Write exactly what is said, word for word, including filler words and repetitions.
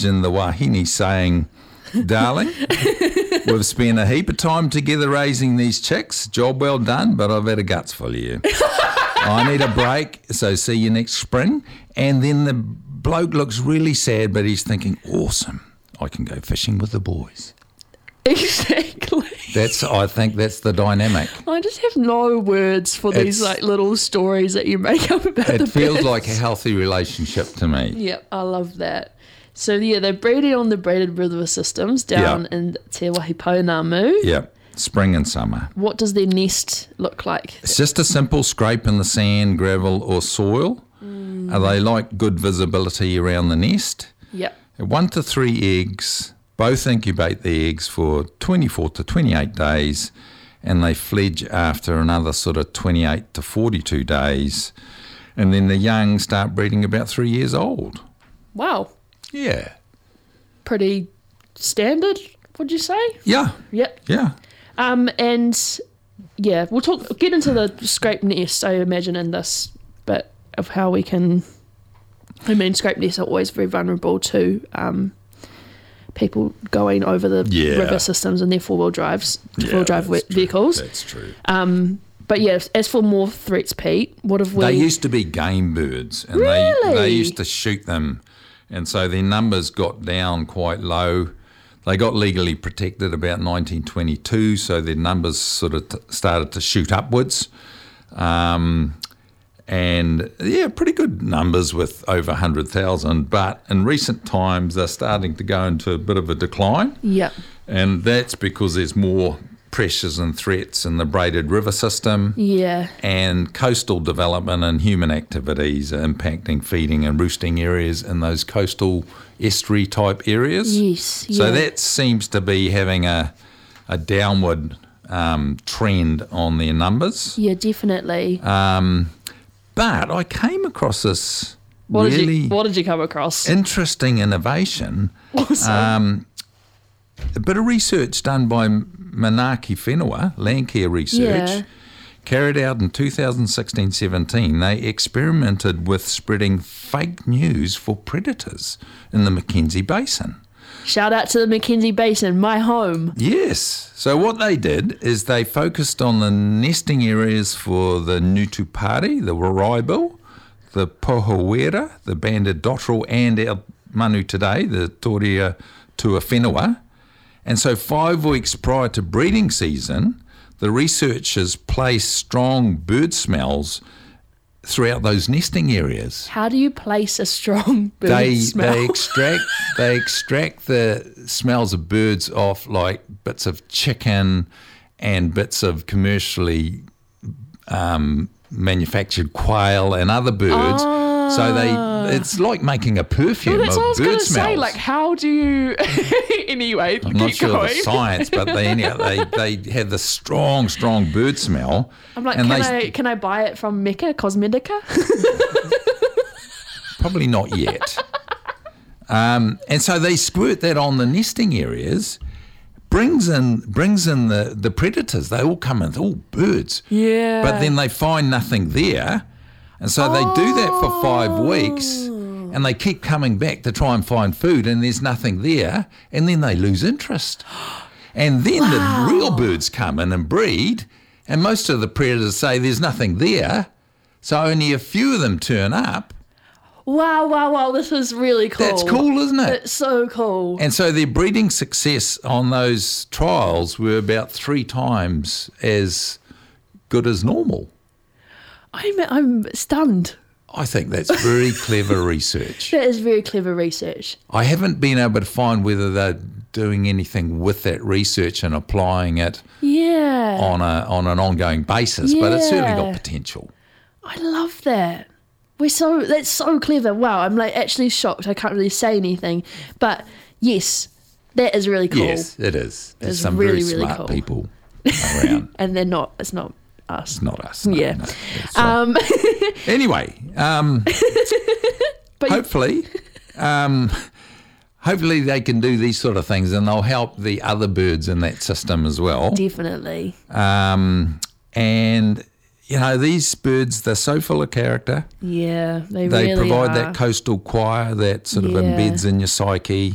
imagine the wahine saying, darling, we've spent a heap of time together raising these chicks. Job well done, but I've had a guts full of you. I need a break, so see you next spring. And then the bloke looks really sad, but he's thinking, awesome, I can go fishing with the boys. Exactly. That's, I think that's the dynamic. I just have no words for these It's- like little stories that you make up about the It feels birds. like a healthy relationship to me. Yep, I love that. So yeah, they're breeding on the braided river systems down Yeah. in Te Wahipounamu. Yeah, spring and summer. What does their nest look like? It's just a simple scrape in the sand, gravel or soil. Mm. Uh, they like good visibility around the nest. Yep. One to three eggs. Both incubate the eggs for twenty-four to twenty-eight days, and they fledge after another sort of twenty-eight to forty-two days. And then the young start breeding about three years old. Wow. Yeah. Pretty standard, would you say? Yeah. Yep. Yeah. Um, and yeah, we'll talk get into the scrape nest, I imagine, in this bit of how we can. I mean, scrape nests are always very vulnerable to um, people going over the Yeah. river systems and their four wheel drives, four wheel drive that's true. vehicles. That's true. Um, but yeah, as for more threats, Pete, what have we? They used to be game birds, and Really? they they used to shoot them, and so their numbers got down quite low. They got legally protected about nineteen twenty-two, so their numbers sort of t- started to shoot upwards. Um, and yeah, pretty good numbers with over one hundred thousand, but in recent times they're starting to go into a bit of a decline. Yeah. And that's because there's more pressures and threats in the braided river system. Yeah. And coastal development and human activities are impacting feeding and roosting areas in those coastal estuary type areas. Yes. So yeah. that seems to be having a, a downward um, trend on their numbers. Yeah, definitely. Um, but I came across this what did really you What did you come across? interesting innovation. Awesome. Um, a bit of research done by Manaki Whenua, Landcare Research, Yeah. carried out in two thousand sixteen seventeen. They experimented with spreading fake news for predators in the Mackenzie Basin. Shout out to the Mackenzie Basin, my home. Yes. So what they did is they focused on the nesting areas for the Nutupari, the Waraibil, the Pohowera, the banded dotterel, and our manu today, the Torea tua whenua. And so five weeks prior to breeding season, the researchers placed strong bird smells throughout those nesting areas. How do you place a strong bird They smell? they extract they extract the smells of birds off like bits of chicken and bits of commercially um, manufactured quail and other birds. So they it's like making a perfume Well, that's what I of was bird going to smells. say. Like, how do you? Anyway, I'm keep not sure going. of the science, but they anyhow, they they have the strong, strong bird smell. I'm like, and can they, I can I buy it from Mecca Cosmetica? Probably not yet. um, and so they squirt that on the nesting areas, brings in brings in the, the predators. They all come in, oh, birds. Yeah. But then they find nothing there. And so they do that for five weeks and they keep coming back to try and find food and there's nothing there. And then they lose interest. And then Wow. the real birds come in and breed. And most of the predators say there's nothing there. So only a few of them turn up. Wow, wow, wow! This is really cool. That's cool, isn't it? It's so cool. And so their breeding success on those trials were about three times as good as normal. I'm I'm stunned. I think that's very clever research. That is very clever research. I haven't been able to find whether they're doing anything with that research and applying it Yeah. on a on an ongoing basis, but it's certainly Yeah. got potential. I love that. We're so that's so clever. Wow, I'm like actually shocked. I can't really say anything, but yes, that is really cool. Yes, it is. There's It's some really, very really smart cool. people around. And they're not. It's not us. It's not us. no, Yeah. no, it's not. Um, Anyway, um, but hopefully, um, hopefully they can do these sort of things, and they'll help the other birds in that system as well. definitely. Um, and you know, these birds, they're so full of character. Yeah, they, They really provide are. that coastal choir that sort of Yeah. embeds in your psyche.